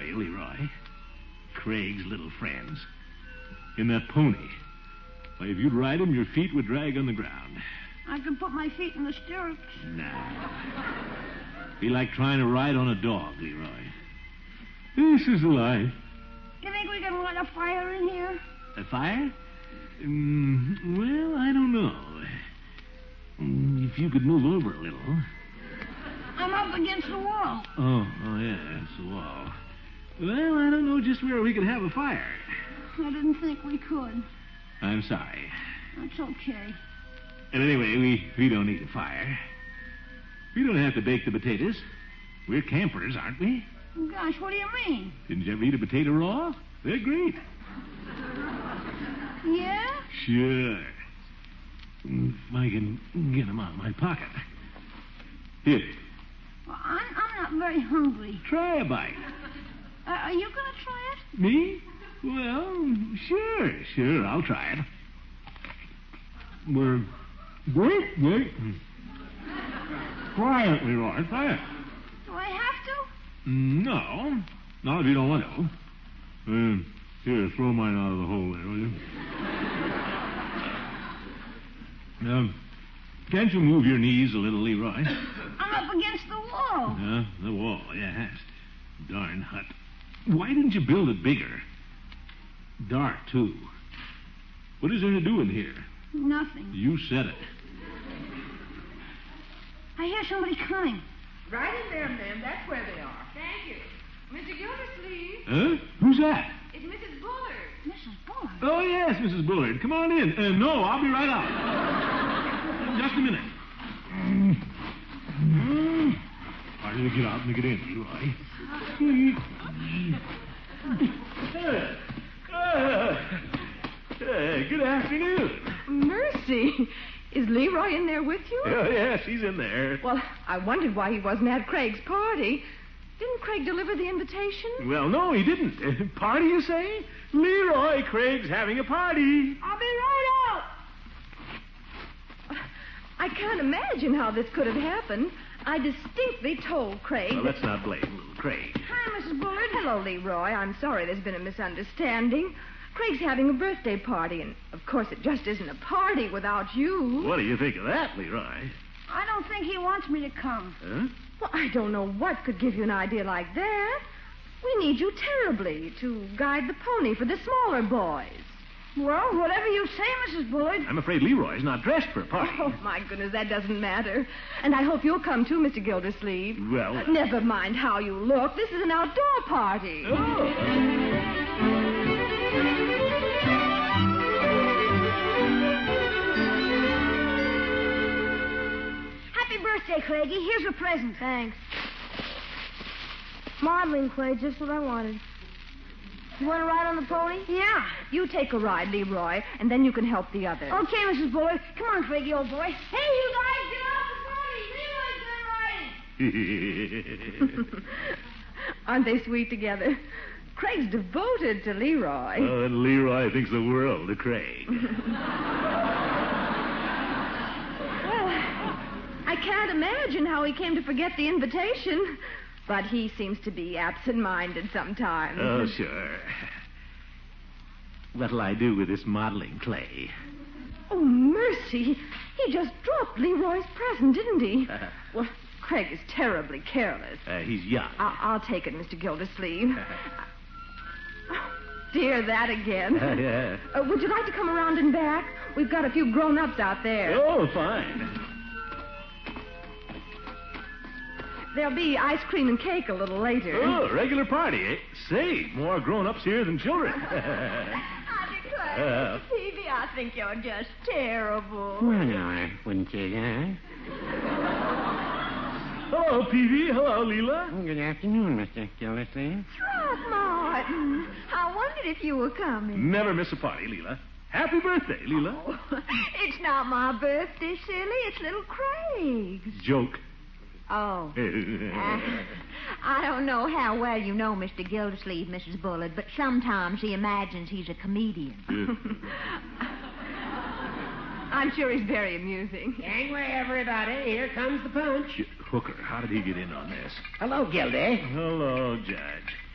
you, Leroy. Craig's little friends. In that pony. Why, if you'd ride him, your feet would drag on the ground. I can put my feet in the stirrups. Nah. Be like trying to ride on a dog, Leroy. This is life. You think we can light a fire in here? A fire? Well, I don't know. If you could move over a little. I'm up against the wall. Oh, yeah, it's the wall. Well, I don't know just where we could have a fire. I didn't think we could. I'm sorry. That's okay. And anyway, we don't need a fire. We don't have to bake the potatoes. We're campers, aren't we? Gosh, what do you mean? Didn't you ever eat a potato raw? They're great. Yeah? Sure. If I can get them out of my pocket. Here. Well, I'm not very hungry. Try a bite. Are you going to try it? Me? Well, sure, I'll try it. Well, wait. Try it, Leroy, try it. Do I have to? No, not if you don't want to. Here, throw mine out of the hole there, will you? Can't you move your knees a little, Leroy? I'm up against the wall. The wall, yes. Darn hut. Why didn't you build it bigger? Dark, too. What is there to do in here? Nothing. You said it. I hear somebody coming. Right in there, ma'am. That's where they are. Thank you. Mr. Gildersleeve. Huh? Who's that? It's Mrs. Bullard. Mrs. Bullard? Oh, yes, Mrs. Bullard. Come on in. No, I'll be right out. Just a minute. Why don't you get out and get in, Leroy? Good afternoon. Mercy. Is Leroy in there with you? Oh, yes, he's in there. Well, I wondered why he wasn't at Craig's party. Didn't Craig deliver the invitation? Well, no, he didn't. Party, you say? Leroy, Craig's having a party. I'll be right out. I can't imagine how this could have happened. I distinctly told Craig... Well, let's not blame little Craig. Hi, Mrs. Bullard. Hello, Leroy. I'm sorry there's been a misunderstanding. Craig's having a birthday party, and of course it just isn't a party without you. What do you think of that, Leroy? I don't think he wants me to come. Huh? Well, I don't know what could give you an idea like that. We need you terribly to guide the pony for the smaller boys. Well, whatever you say, Mrs. Bullard. I'm afraid Leroy's not dressed for a party. Oh, my goodness, that doesn't matter. And I hope you'll come too, Mr. Gildersleeve. Well... Never mind how you look. This is an outdoor party. Oh. Happy birthday, Craigie. Here's a present. Thanks. Modeling clay, just what I wanted. You want to ride on the pony? Yeah. You take a ride, Leroy, and then you can help the others. Okay, Mrs. Bullard. Come on, Craigie, old boy. Hey, you guys, get off the pony. Leroy's been riding. Aren't they sweet together? Craig's devoted to Leroy. Oh, and Leroy thinks the world of Craig. I can't imagine how he came to forget the invitation, but he seems to be absent-minded sometimes. Oh, sure. What'll I do with this modeling clay? Oh, mercy. He just dropped Leroy's present, didn't he? Well, Craig is terribly careless. He's young. I'll take it, Mr. Gildersleeve. Oh, dear, that again. Yeah. Would you like to come around and back? We've got a few grown-ups out there. Oh, fine. There'll be ice cream and cake a little later. Oh, regular party, eh? Say, more grown-ups here than children. I declare, Mr. Peavy, I think you're just terrible. Well, no, I wouldn't say that. Hello, Peavy. Hello, Leela. Good afternoon, Mr. Gildersleeve. Throckmorton, I wondered if you were coming. Never miss a party, Leela. Happy birthday, Leela. Oh, it's not my birthday, silly. It's little Craig's. Joke. Oh. I don't know how well you know Mr. Gildersleeve, Mrs. Bullard, but sometimes he imagines he's a comedian. I'm sure he's very amusing. Gangway, everybody. Here comes the punch. Hooker, how did he get in on this? Hello, Gildy. Hello, Judge.